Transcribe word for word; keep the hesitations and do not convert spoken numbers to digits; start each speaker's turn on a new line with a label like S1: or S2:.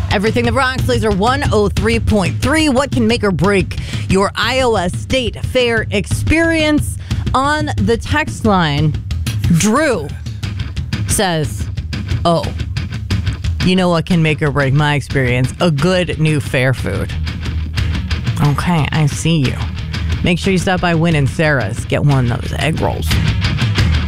S1: Everything that rocks, Laser one oh three point three. What can make or break your Iowa State Fair experience? On the text line, Drew says, oh, you know what can make or break my experience? A good new fair food. Okay, I see you. Make sure you stop by Win and Sarah's. Get one of those egg rolls.